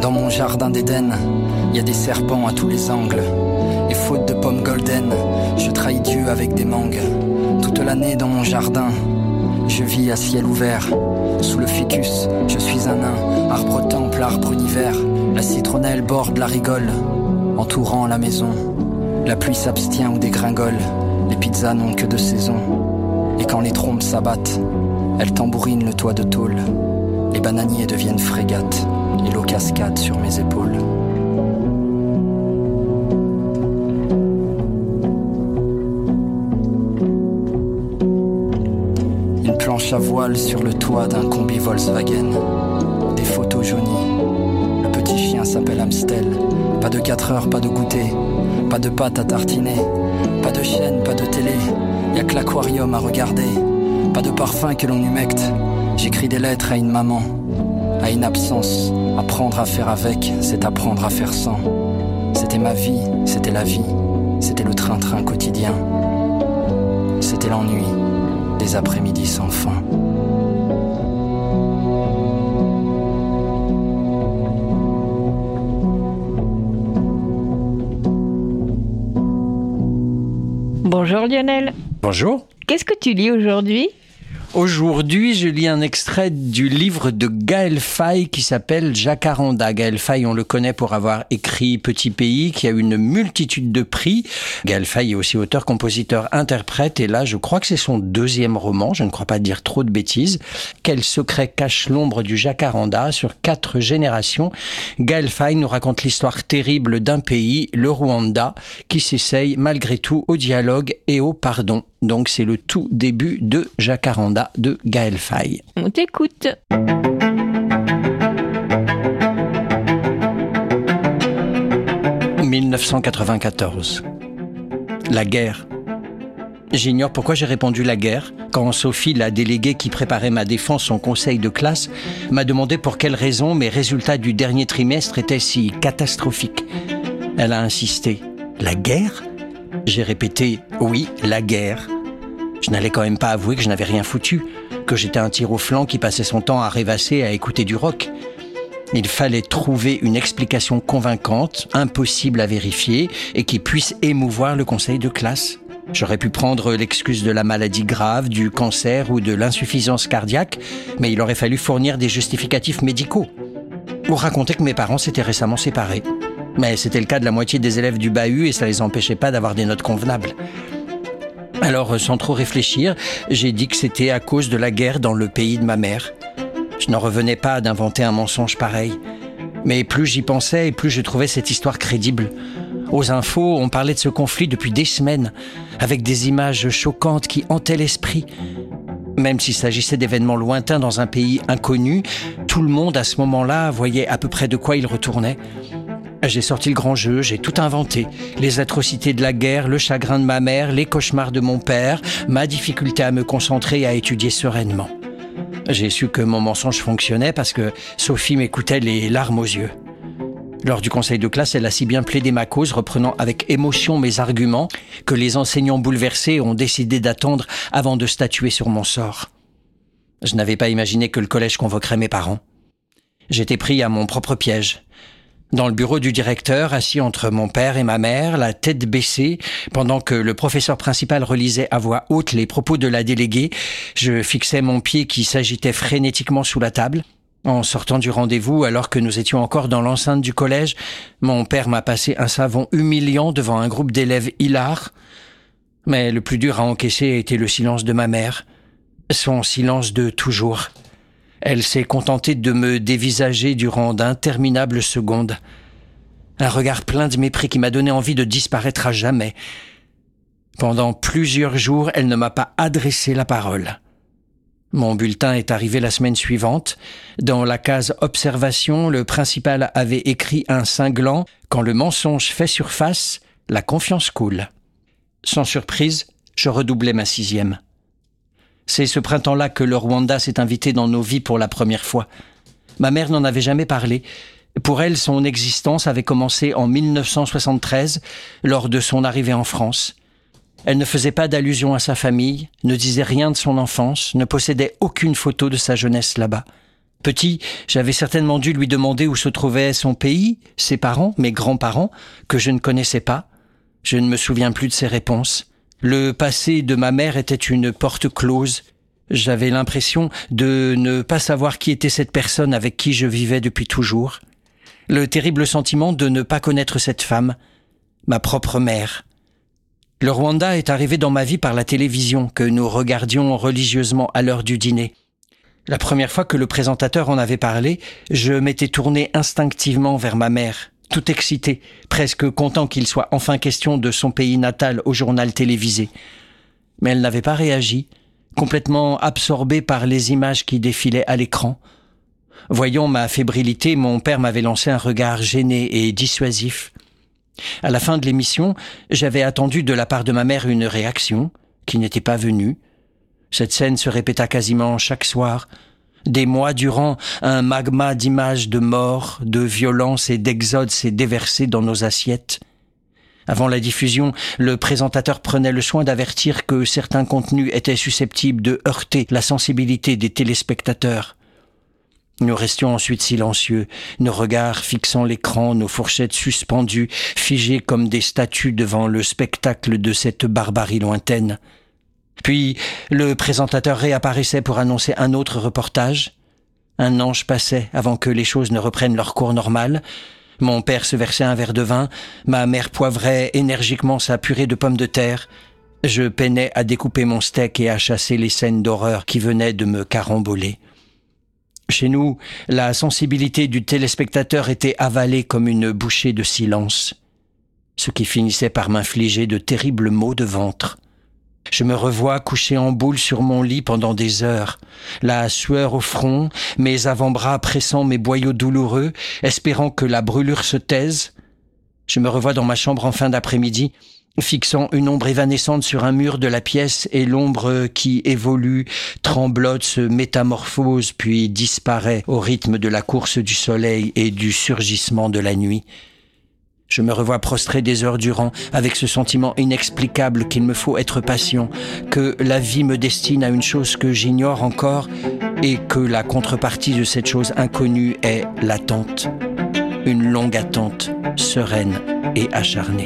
Dans mon jardin d'Éden, y a des serpents à tous les angles. Et faute de pommes golden, je trahis Dieu avec des mangues. Toute l'année dans mon jardin, je vis à ciel ouvert. Sous le ficus, je suis un nain. Arbre temple, arbre univers. La citronnelle borde la rigole, entourant la maison. La pluie s'abstient ou dégringole. Les pizzas n'ont que 2 saisons. Et quand les trompes s'abattent, elles tambourinent le toit de tôle. Les bananiers deviennent frégates et l'eau cascade sur mes épaules. Une planche à voile sur le toit d'un combi Volkswagen. Des photos jaunies. Le petit chien s'appelle Amstel. Pas de 4 heures, pas de goûter. Pas de pâte à tartiner. Pas de chaîne, pas de télé. Y'a que l'aquarium à regarder. Pas de parfum que l'on humecte. J'écris des lettres à une maman, à une absence. Apprendre à faire avec, c'est apprendre à faire sans. C'était ma vie, c'était la vie. C'était le train-train quotidien. C'était l'ennui des après-midi sans fin. Bonjour Lionel. Bonjour. Qu'est-ce que tu lis aujourd'hui ? Aujourd'hui, je lis un extrait du livre de Gaël Faye qui s'appelle Jacaranda. Gaël Faye, on le connaît pour avoir écrit Petit Pays, qui a eu une multitude de prix. Gaël Faye est aussi auteur, compositeur, interprète. Et là, je crois que c'est son 2e roman. Je ne crois pas dire trop de bêtises. Quel secret cache l'ombre du Jacaranda sur 4 générations? Gaël Faye nous raconte l'histoire terrible d'un pays, le Rwanda, qui s'essaye malgré tout au dialogue et au pardon. Donc c'est le tout début de Jacaranda de Gaël Faye. On t'écoute. « 1994. La guerre. J'ignore pourquoi j'ai répondu la guerre quand Sophie, la déléguée qui préparait ma défense en conseil de classe, m'a demandé pour quelle raison mes résultats du dernier trimestre étaient si catastrophiques. Elle a insisté. La guerre ? J'ai répété « oui, la guerre ». Je n'allais quand même pas avouer que je n'avais rien foutu, que j'étais un tir au flanc qui passait son temps à rêvasser et à écouter du rock. Il fallait trouver une explication convaincante, impossible à vérifier, et qui puisse émouvoir le conseil de classe. J'aurais pu prendre l'excuse de la maladie grave, du cancer ou de l'insuffisance cardiaque, mais il aurait fallu fournir des justificatifs médicaux. Ou raconter que mes parents s'étaient récemment séparés. Mais c'était le cas de la moitié des élèves du bahut et ça les empêchait pas d'avoir des notes convenables. Alors, sans trop réfléchir, j'ai dit que c'était à cause de la guerre dans le pays de ma mère. Je n'en revenais pas d'inventer un mensonge pareil. Mais plus j'y pensais et plus je trouvais cette histoire crédible. Aux infos, on parlait de ce conflit depuis des semaines, avec des images choquantes qui hantaient l'esprit. Même s'il s'agissait d'événements lointains dans un pays inconnu, tout le monde à ce moment-là voyait à peu près de quoi il retournait. J'ai sorti le grand jeu, j'ai tout inventé. Les atrocités de la guerre, le chagrin de ma mère, les cauchemars de mon père, ma difficulté à me concentrer et à étudier sereinement. J'ai su que mon mensonge fonctionnait parce que Sophie m'écoutait les larmes aux yeux. Lors du conseil de classe, elle a si bien plaidé ma cause, reprenant avec émotion mes arguments, que les enseignants bouleversés ont décidé d'attendre avant de statuer sur mon sort. Je n'avais pas imaginé que le collège convoquerait mes parents. J'étais pris à mon propre piège. Dans le bureau du directeur, assis entre mon père et ma mère, la tête baissée, pendant que le professeur principal relisait à voix haute les propos de la déléguée, je fixais mon pied qui s'agitait frénétiquement sous la table. En sortant du rendez-vous, alors que nous étions encore dans l'enceinte du collège, mon père m'a passé un savon humiliant devant un groupe d'élèves hilars. Mais le plus dur à encaisser a été le silence de ma mère. Son silence de toujours. Elle s'est contentée de me dévisager durant d'interminables secondes. Un regard plein de mépris qui m'a donné envie de disparaître à jamais. Pendant plusieurs jours, elle ne m'a pas adressé la parole. Mon bulletin est arrivé la semaine suivante. Dans la case « Observation », le principal avait écrit un cinglant « Quand le mensonge fait surface, la confiance coule ». Sans surprise, je redoublais ma 6e. C'est ce printemps-là que le Rwanda s'est invité dans nos vies pour la première fois. Ma mère n'en avait jamais parlé. Pour elle, son existence avait commencé en 1973, lors de son arrivée en France. Elle ne faisait pas d'allusion à sa famille, ne disait rien de son enfance, ne possédait aucune photo de sa jeunesse là-bas. Petit, j'avais certainement dû lui demander où se trouvait son pays, ses parents, mes grands-parents, que je ne connaissais pas. Je ne me souviens plus de ses réponses. Le passé de ma mère était une porte close. J'avais l'impression de ne pas savoir qui était cette personne avec qui je vivais depuis toujours. Le terrible sentiment de ne pas connaître cette femme, ma propre mère. Le Rwanda est arrivé dans ma vie par la télévision que nous regardions religieusement à l'heure du dîner. La première fois que le présentateur en avait parlé, je m'étais tourné instinctivement vers ma mère, tout excité, presque content qu'il soit enfin question de son pays natal au journal télévisé. Mais elle n'avait pas réagi, complètement absorbée par les images qui défilaient à l'écran. Voyant ma fébrilité, mon père m'avait lancé un regard gêné et dissuasif. À la fin de l'émission, j'avais attendu de la part de ma mère une réaction, qui n'était pas venue. Cette scène se répéta quasiment chaque soir. Des mois durant, un magma d'images de mort, de violence et d'exode s'est déversé dans nos assiettes. Avant la diffusion, le présentateur prenait le soin d'avertir que certains contenus étaient susceptibles de heurter la sensibilité des téléspectateurs. Nous restions ensuite silencieux, nos regards fixant l'écran, nos fourchettes suspendues, figées comme des statues devant le spectacle de cette barbarie lointaine. Puis, le présentateur réapparaissait pour annoncer un autre reportage. Un ange passait avant que les choses ne reprennent leur cours normal. Mon père se versait un verre de vin, ma mère poivrait énergiquement sa purée de pommes de terre. Je peinais à découper mon steak et à chasser les scènes d'horreur qui venaient de me caramboler. Chez nous, la sensibilité du téléspectateur était avalée comme une bouchée de silence, ce qui finissait par m'infliger de terribles maux de ventre. Je me revois couché en boule sur mon lit pendant des heures, la sueur au front, mes avant-bras pressant mes boyaux douloureux, espérant que la brûlure se taise. Je me revois dans ma chambre en fin d'après-midi, fixant une ombre évanescente sur un mur de la pièce et l'ombre qui évolue, tremblote, se métamorphose puis disparaît au rythme de la course du soleil et du surgissement de la nuit. Je me revois prostré des heures durant, avec ce sentiment inexplicable qu'il me faut être patient, que la vie me destine à une chose que j'ignore encore et que la contrepartie de cette chose inconnue est l'attente. Une longue attente, sereine et acharnée.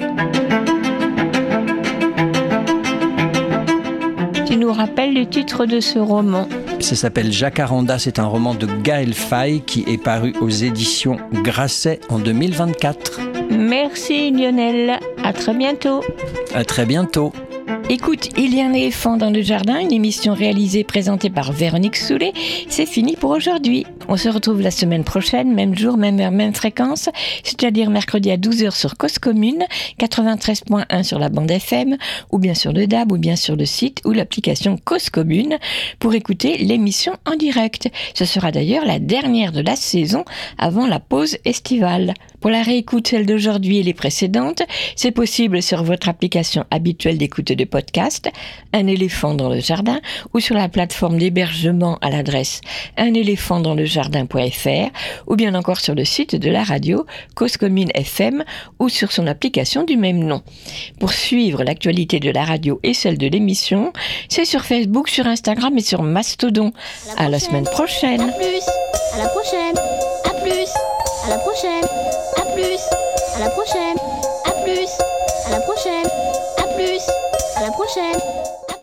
Tu nous rappelles le titre de ce roman? Ça s'appelle Jacaranda, c'est un roman de Gaël Faye qui est paru aux éditions Grasset en 2024. Merci Lionel, à très bientôt. À très bientôt. Écoute, il y a un éléphant dans le jardin, une émission réalisée, présentée par Véronique Soulet. C'est fini pour aujourd'hui. On se retrouve la semaine prochaine, même jour, même heure, même fréquence, c'est-à-dire mercredi à 12h sur Cause Commune, 93.1 sur la bande FM, ou bien sur le DAB, ou bien sur le site ou l'application Cause Commune, pour écouter l'émission en direct. Ce sera d'ailleurs la dernière de la saison avant la pause estivale. Pour la réécoute, celle d'aujourd'hui et les précédentes, c'est possible sur votre application habituelle d'écoute de podcast, Un éléphant dans le jardin, ou sur la plateforme d'hébergement à l'adresse unéléphantsdanslejardin.fr, ou bien encore sur le site de la radio Cause Commune FM, ou sur son application du même nom. Pour suivre l'actualité de la radio et celle de l'émission, c'est sur Facebook, sur Instagram et sur Mastodon. À la semaine prochaine. À plus. À la prochaine. À plus. À la prochaine. À plus. À la prochaine. À plus. À la prochaine. À plus. À la prochaine.